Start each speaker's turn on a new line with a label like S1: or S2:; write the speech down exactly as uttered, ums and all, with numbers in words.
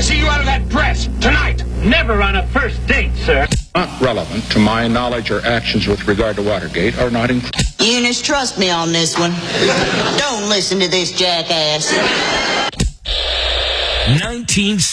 S1: see you out of that dress tonight.
S2: Never on a first date, sir.
S3: Not relevant to my knowledge or actions with regard to Watergate are not included.
S4: Eunice, trust me on this one. Don't listen to this jackass.
S5: nineteen